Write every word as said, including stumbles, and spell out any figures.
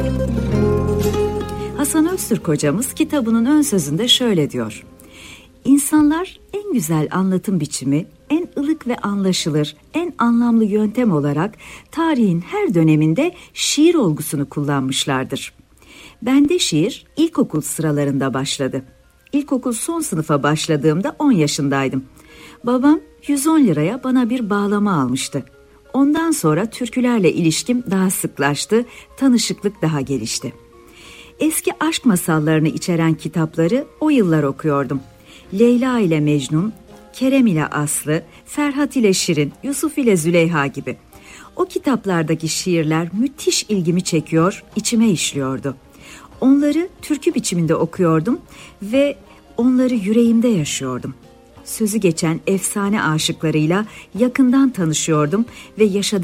Hasan Öztürk hocamız kitabının ön sözünde şöyle diyor: İnsanlar en güzel anlatım biçimi, en ılık ve anlaşılır, en anlamlı yöntem olarak tarihin her döneminde şiir olgusunu kullanmışlardır. Bende şiir ilkokul sıralarında başladı. İlkokul son sınıfa başladığımda on yaşındaydım. Babam yüz on liraya bana bir bağlama almıştı. Ondan sonra türkülerle ilişkim daha sıklaştı, tanışıklık daha gelişti. Eski aşk masallarını içeren kitapları o yıllar okuyordum. Leyla ile Mecnun, Kerem ile Aslı, Ferhat ile Şirin, Yusuf ile Züleyha gibi. O kitaplardaki şiirler müthiş ilgimi çekiyor, içime işliyordu. Onları türkü biçiminde okuyordum ve onları yüreğimde yaşıyordum. Sözü geçen efsane aşıklarıyla yakından tanışıyordum ve yaşadığım